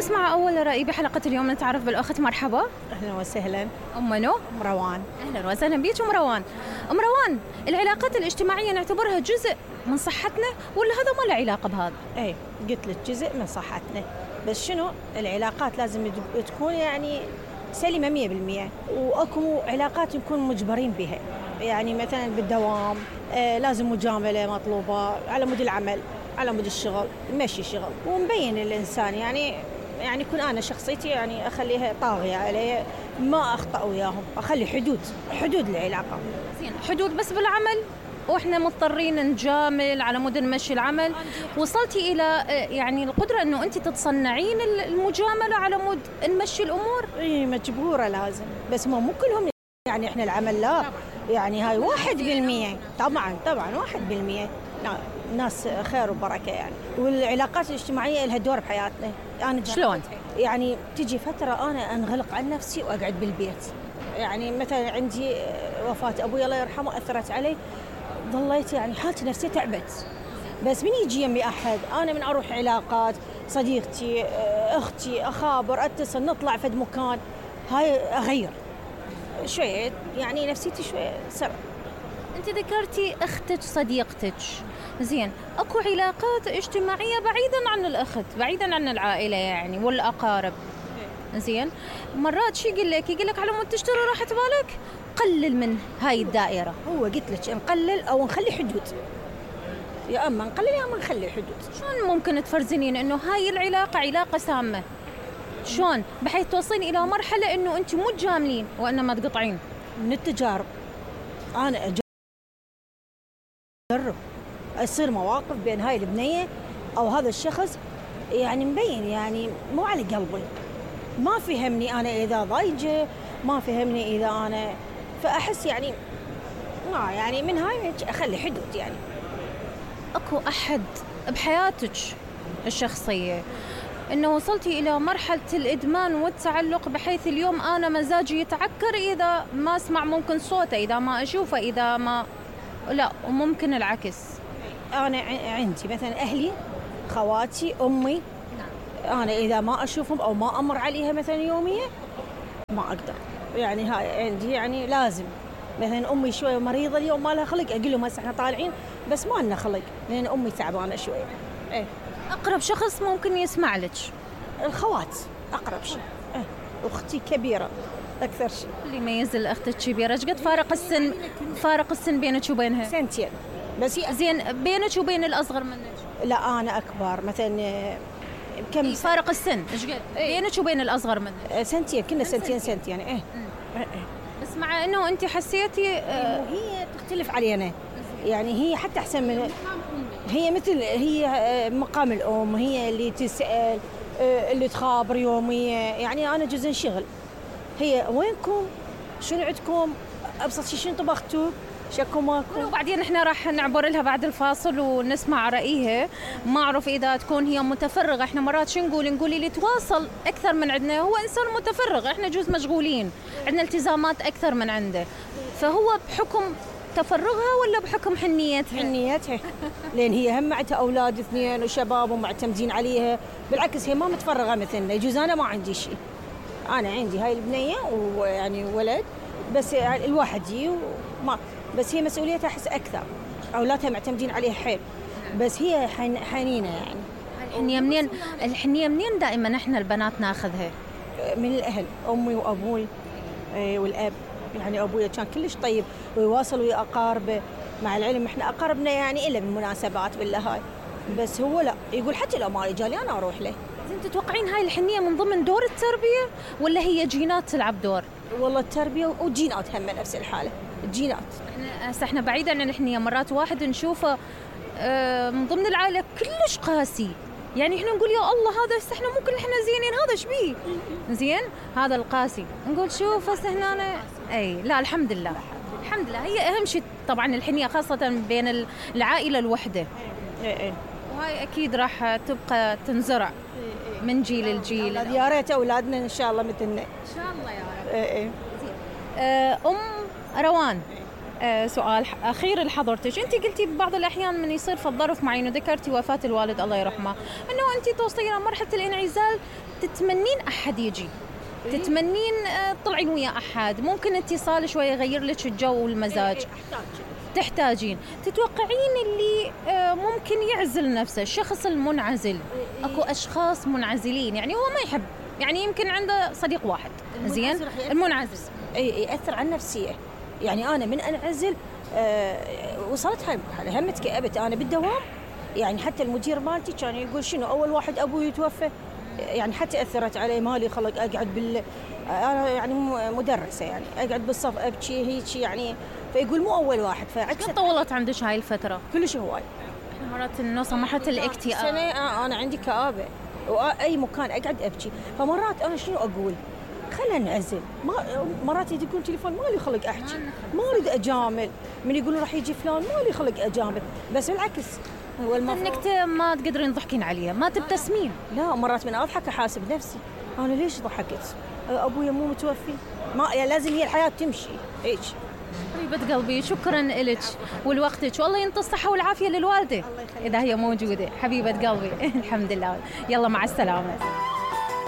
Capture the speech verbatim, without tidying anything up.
نسمع أول رأي بحلقة اليوم. نتعرف بالأخت. مرحبا. أهلا وسهلا. أم منو؟ مروان. أهلا وسهلا بيك أم مروان. أم مروان، العلاقات الاجتماعية نعتبرها جزء من صحتنا ولا هذا ما له علاقة بهذا؟ ايه قلت لك جزء من صحتنا، بس شنو العلاقات لازم تكون يعني سليمة مية بالمية، وأكو علاقات نكون مجبرين بها، يعني مثلا بالدوام آه لازم مجاملة مطلوبة على مود العمل، على مود الشغل، مشي شغل ومبين الإنسان يعني يعني يكون أنا شخصيتي يعني أخليها طاغية عليه، ما أخطأ وياهم، أخلي حدود حدود العلاقة. زين، حدود بس بالعمل واحنا مضطرين نجامل على مود نمشي العمل. وصلتي الى يعني القدره انه انت تتصنعين المجامله على مود نمشي الامور؟ اي مجبوره لازم، بس مو مو كلهم، يعني احنا العمل لا، يعني هاي واحد بالمية طبعا طبعا واحد بالمية ناس خير وبركه يعني. والعلاقات الاجتماعيه لها دور بحياتنا. انا شلون؟ يعني تجي فتره انا انغلق عن نفسي واقعد بالبيت، يعني مثلا عندي وفاه ابوي الله يرحمه اثرت علي، ظليت يعني حالتي النفسية تعبت. بس من يجي يمي أحد، أنا من أروح علاقات صديقتي أختي أخابر أتصل نطلع فد مكان، هاي أغير شوية يعني نفسيتي شوية سرع. أنت ذكرتي أختك صديقتك، زين أكو علاقات اجتماعية بعيدا عن الأخت، بعيدا عن العائلة يعني والأقارب، زين مرات شي يقول لك يقول لك على مود تشتري راحة بالك قلل من هاي الدائرة. هو قلت لك نقلل أو نخلي حدود، يا أما نقلل يا أما نخلي حدود. شلون ممكن تفرزنين إنه هاي العلاقة علاقة سامة؟ شلون بحيث توصلين إلى مرحلة إنه أنت مو تجاملين وإنما تقطعين؟ من التجارب أنا أجرب، يصير مواقف بين هاي البنية أو هذا الشخص يعني مبين يعني مو على قلبي، ما فهمني أنا إذا ضايجة، ما فهمني إذا أنا، فأحس يعني ما يعني من هاي أخلي حدود. يعني أكو أحد بحياتك الشخصية إنه وصلتي إلى مرحلة الإدمان والتعلق بحيث اليوم أنا مزاجي يتعكر إذا ما أسمع ممكن صوته، إذا ما أشوفه، إذا ما لا، وممكن العكس؟ أنا عندي مثلا أهلي خواتي أمي، أنا إذا ما أشوفهم أو ما أمر عليها مثلا يومية ما أقدر، يعني هاي عندي يعني لازم. مثلا أمي شوية مريضة اليوم ما لها خلق، أقول لهم هسه إحنا طالعين بس ما لنا خلق لأن أمي تعبانة شوية. إيه. أقرب شخص ممكن يسمع لك؟ الخوات أقرب شيء. إيه. أختي كبيرة أكثر شيء. اللي يميز الأخت الكبيرة إيش قد فارق السن؟ فارق السن بينك وبينها؟ سنتين بس. هي زين بينك وبين الأصغر منك؟ لا أنا أكبر مثلا. كم إيه فارق السن إيش قد بينك وبين الأصغر منك؟ سنتين، كنا سنتين سنتين يعني. إيه. إيه. بس مع إنه أنت حسيتي آه هي تختلف علينا، يعني هي حتى أحسن من هي، مثل هي مقام الأم، هي اللي تسأل اللي تخابر يومية، يعني أنا جزء شغل. هي وينكم؟ شنو عندكم؟ أبسط شيء شنو طبختوا؟ شكو ماكو؟ وبعدين احنا راح نعبر لها بعد الفاصل ونسمع رأيها. ما أعرف إذا تكون هي متفرغة. احنا مرات شو نقول؟ نقول اللي تواصل أكثر من عندنا هو إنسان متفرغ، احنا جزء مشغولين، عندنا التزامات أكثر من عنده، فهو بحكم تفرغها ولا بحكم حنيتها؟ حنيتها لأن هي هم معتها أولاد اثنين وشباب ومعتمدين عليها، بالعكس هي ما متفرغة مثلنا. يجوز أنا ما عندي شيء، أنا عندي هاي البنية ويعني ولد بس يعني الواحد يجي وما، بس هي مسؤوليتها أحس أكثر، أولادها معتمدين عليها حيل، بس هي حنينة يعني. الحنية منين؟ الحنية منين دائما إحنا البنات ناخذها؟ من الأهل، أمي وأبوي والأب. يعني أبويا كان كلش طيب ويواصل ويا أقاربه، مع العلم إحنا أقاربنا يعني إلا بالمناسبات بالله هاي، بس هو لا يقول حتى لو ما جالي أنا أروح له. زين تتوقعين هاي الحنية من ضمن دور التربية ولا هي جينات تلعب دور؟ والله التربية وجينات هم نفس الحالة، الجينات. احنا احنا بعيدا عن الحنية مرات واحد نشوفه من ضمن العائلة كلش قاسي، يعني احنا نقول يا الله هذا هسه احنا مو كل احنا زينين، هذا ايش بيه؟ زين هذا القاسي نقول شوف هسه هنا أنا اي لا الحمد لله الحمد لله. هي اهم شيء طبعا الحنية خاصة بين العائلة الوحدة، وهاي اكيد راح تبقى تنزرع من جيل لجيل. يا ريت اولادنا ان شاء الله مثلنا ان شاء الله يا رب. اي اي. ام روان، آه سؤال اخير لحضرتك، انت قلتي ببعض الاحيان من يصير في الظرف معين وذكرتي وفاه الوالد الله يرحمه، انه انت توصلين مرحله الانعزال تتمنين احد يجي، تتمنين آه تطلعين ويا احد، ممكن اتصال شويه يغير لك الجو والمزاج، تحتاجين. تتوقعين اللي آه ممكن يعزل نفسه، الشخص المنعزل، اكو اشخاص منعزلين يعني هو ما يحب، يعني يمكن عنده صديق واحد زين، المنعزل اي ياثر على النفسيه. يعني انا من انعزل أه وصلت هاي المرحله، هم تكئبت انا بالدوام. يعني حتى المدير مالتي كان يقول شنو اول واحد ابوي يتوفى، يعني حتى اثرت علي، مالي خلق اقعد بال انا يعني مدرسه، يعني اقعد بالصف ابكي هيك يعني، فيقول مو اول واحد. فعكس طولت عندك هاي الفتره؟ كلش هواي، مرات نوصل مرحله الاكتئاب. سنه انا عندي كآبه واي مكان اقعد ابكي. فمرات انا شنو اقول، خلينا نعزل. ما مرات يدقون تليفون مالي خلق احكي، ما اريد اجامل، من يقولون راح يجي فلان مالي خلق اجامل، بس بالعكس هو المفروض النكته ما تقدرين تضحكين عليها، ما تبتسمين. لا مرات من اضحك احاسب نفسي، انا ليش ضحكت؟ ابويا مو متوفي، ما يعني لازم هي الحياه تمشي هيك. حبيبة قلبي شكرا لك ولوقتك، والله ينطي الصحة والعافية للوالدة إذا هي موجودة. حبيبة قلبي الحمد لله، يلا مع السلامة.